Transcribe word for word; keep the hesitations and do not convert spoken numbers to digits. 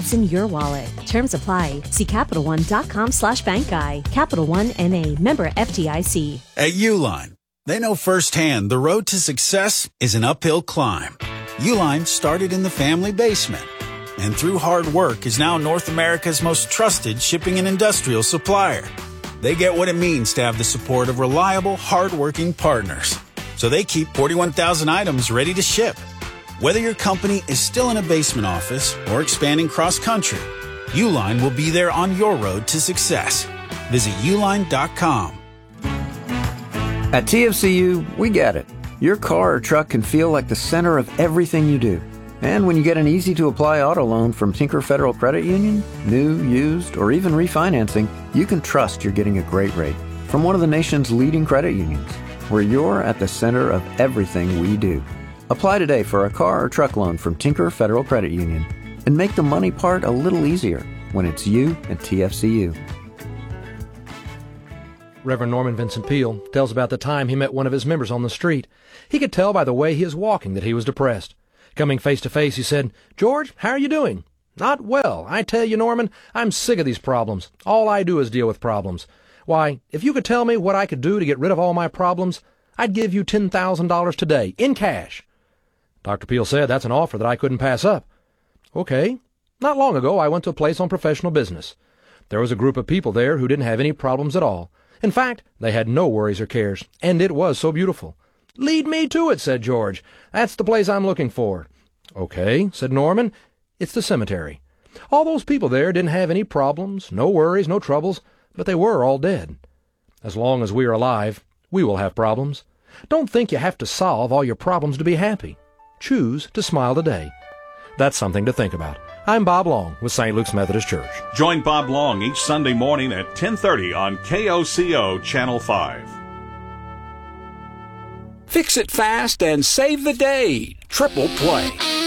what's in your wallet. Terms apply. See CapitalOne.com slash bank guy. Capital One N A, member F D I C. At Uline, they know firsthand the road to success is an uphill climb. Uline started in the family basement, and through hard work is now North America's most trusted shipping and industrial supplier. They get what it means to have the support of reliable, hard-working partners. So they keep forty-one thousand items ready to ship. Whether your company is still in a basement office or expanding cross-country, Uline will be there on your road to success. Visit uline dot com. At T F C U, we get it. Your car or truck can feel like the center of everything you do. And when you get an easy-to-apply auto loan from Tinker Federal Credit Union, new, used, or even refinancing, you can trust you're getting a great rate from one of the nation's leading credit unions, where you're at the center of everything we do. Apply today for a car or truck loan from Tinker Federal Credit Union and make the money part a little easier when it's you at T F C U. Reverend Norman Vincent Peale tells about the time he met one of his members on the street. He could tell by the way he was walking that he was depressed. Coming face to face, he said, "George, how are you doing?" "Not well. I tell you, Norman, I'm sick of these problems. All I do is deal with problems. Why, if you could tell me what I could do to get rid of all my problems, I'd give you ten thousand dollars today, in cash." Doctor Peale said that's an offer that I couldn't pass up. Okay. Not long ago, I went to a place on professional business. There was a group of people there who didn't have any problems at all. In fact, they had no worries or cares, and it was so beautiful. "Lead me to it," said George. "That's the place I'm looking for." "Okay," said Norman. "It's the cemetery. All those people there didn't have any problems, no worries, no troubles, but they were all dead. As long as we are alive, we will have problems. Don't think you have to solve all your problems to be happy. Choose to smile today." That's something to think about. I'm Bob Long with Saint Luke's Methodist Church. Join Bob Long each Sunday morning at ten thirty on K O C O Channel five. Fix it fast and save the day. Triple Play.